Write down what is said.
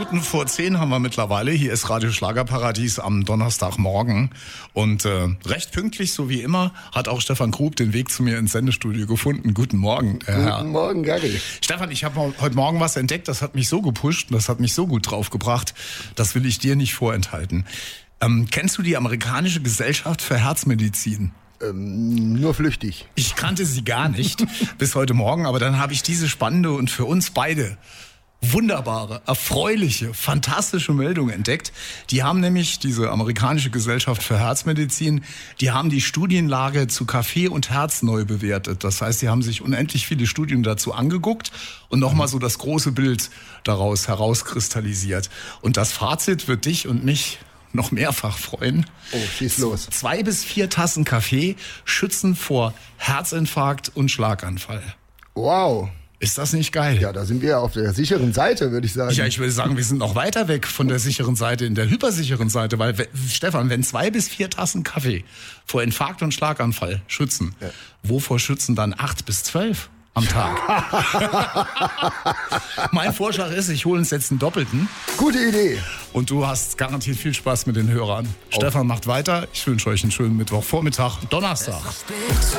Minuten vor 10 haben wir mittlerweile. Hier ist Radio Schlagerparadies am Donnerstagmorgen. Und recht pünktlich, so wie immer, hat auch Stefan Grub den Weg zu mir ins Sendestudio gefunden. Guten Morgen, Herr. Guten Morgen, Gary. Stefan, ich habe heute Morgen was entdeckt, das hat mich so gepusht und das hat mich so gut draufgebracht. Das will ich dir nicht vorenthalten. Kennst du die amerikanische Gesellschaft für Herzmedizin? Nur flüchtig. Ich kannte sie gar nicht bis heute Morgen, aber dann habe ich diese spannende und für uns beide wunderbare, erfreuliche, fantastische Meldung entdeckt. Die haben nämlich, diese amerikanische Gesellschaft für Herzmedizin, die haben die Studienlage zu Kaffee und Herz neu bewertet. Das heißt, die haben sich unendlich viele Studien dazu angeguckt und nochmal so das große Bild daraus herauskristallisiert. Und das Fazit wird dich und mich noch mehrfach freuen. Oh, schieß los. 2 bis 4 Tassen Kaffee schützen vor Herzinfarkt und Schlaganfall. Wow. Ist das nicht geil? Ja, da sind wir auf der sicheren Seite, würde ich sagen. Ja, ich würde sagen, wir sind noch weiter weg von der sicheren Seite, in der hypersicheren Seite, weil, Stefan, wenn 2 bis 4 Tassen Kaffee vor Infarkt und Schlaganfall schützen, ja, wovor schützen dann 8 bis 12 am Tag? Mein Vorschlag ist, ich hole uns jetzt einen Doppelten. Gute Idee. Und du hast garantiert viel Spaß mit den Hörern. Stefan macht weiter. Ich wünsche euch einen schönen Mittwochvormittag, Donnerstag.